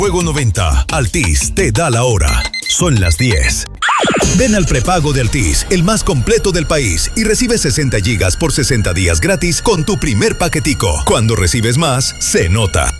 Juego 90. Altis te da la hora. Son las 10. Ven al prepago de Altis, el más completo del país, y recibe 60 gigas por 60 días gratis con tu primer paquetico. Cuando recibes más, se nota.